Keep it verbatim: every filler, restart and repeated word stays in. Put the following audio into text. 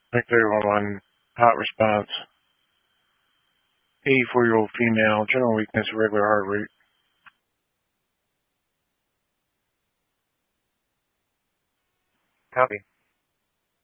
Thank everyone. Hot response. eighty-four-year-old female, general weakness, irregular heart rate. Copy.